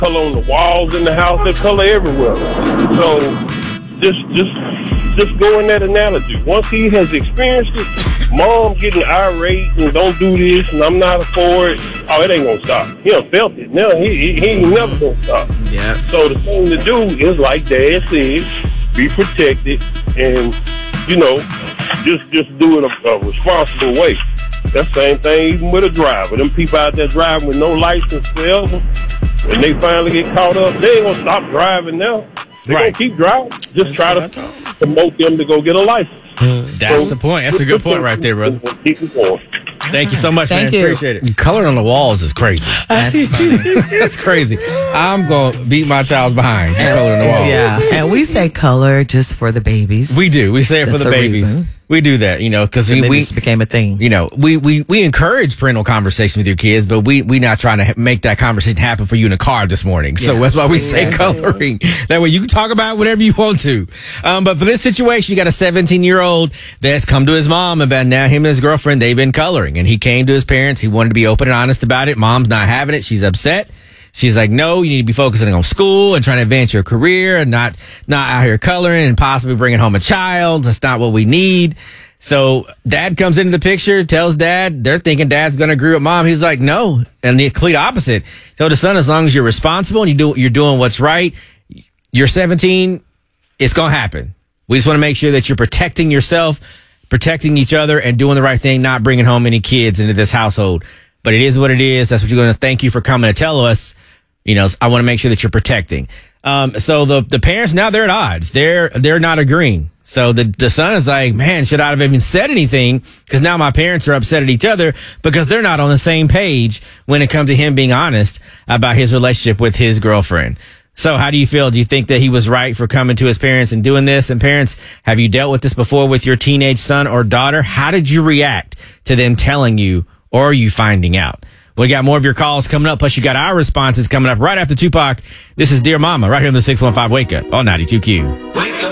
color on the walls in the house. There's color everywhere. So just go in that analogy. Once he has experienced it, mom getting irate and don't do this and I'm not for it. Oh, it ain't gonna stop. He done felt it. No, he ain't never gonna stop. Yeah. So the thing to do is like Dad said, be protected and just do it a responsible way. That same thing even with a driver. Them people out there driving with no license forever, when they finally get caught up, they ain't gonna stop driving now. They're gonna keep driving. Just try to promote them to go get a license. That's the point. That's a good point right there, brother. Keep it going. Thank you so much, man. Appreciate it. Coloring on the walls is crazy. That's crazy. I'm going to beat my child's behind. Coloring the walls. Yeah. And we say color just for the babies. We do. We say it for the babies. Reason. We do that, because we just became a thing. We encourage parental conversation with your kids, but we not trying to make that conversation happen for you in the car this morning. So that's why we say coloring. That way you can talk about whatever you want to. But for this situation, you got a 17-year-old that's come to his mom about now him and his girlfriend, they've been coloring. And he came to his parents. He wanted to be open and honest about it. Mom's not having it. She's upset. She's like, no, you need to be focusing on school and trying to advance your career and not out here coloring and possibly bringing home a child. That's not what we need. So dad comes into the picture, tells dad, they're thinking dad's going to agree with mom. He's like, no. And the complete opposite. Tell the son, as long as you're responsible and you're doing what's right, you're 17, it's going to happen. We just want to make sure that you're protecting yourself, protecting each other, and doing the right thing, not bringing home any kids into this household. But it is what it is. That's what you're going to thank you for coming to tell us. I want to make sure that you're protecting. So the parents, now they're at odds. They're not agreeing. So the son is like, man, should I have even said anything? Because now my parents are upset at each other because they're not on the same page when it comes to him being honest about his relationship with his girlfriend. So how do you feel? Do you think that he was right for coming to his parents and doing this? And parents, have you dealt with this before with your teenage son or daughter? How did you react to them telling you, or are you finding out? We got more of your calls coming up, plus you got our responses coming up right after Tupac. This is Dear Mama, right here on the 615 Wake Up on 92Q. Wake up.